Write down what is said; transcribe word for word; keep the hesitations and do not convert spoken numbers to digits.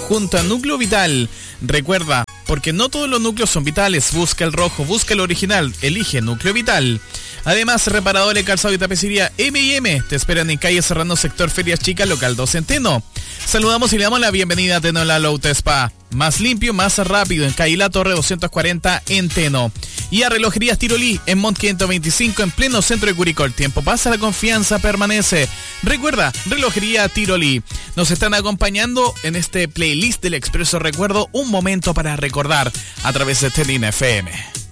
junto a Núcleo Vital. Recuerda, porque no todos los núcleos son vitales, busca el rojo, busca el original, elige Núcleo Vital. Además, reparadores, calzado y tapicería eme y eme te esperan en calle Serrano, sector Ferias Chicas, local dos en Teno. Saludamos y le damos la bienvenida a Teno Lalo Auto Spa. Más limpio, más rápido, en calle La Torre doscientos cuarenta en Teno. Y a Relojerías Tirolí, en Mont quinientos veinticinco, en pleno centro de Curicó. El tiempo pasa, la confianza permanece. Recuerda, Relojería Tirolí. Nos están acompañando en este playlist del Expreso Recuerdo, un momento para recordar, a través de Telina F M.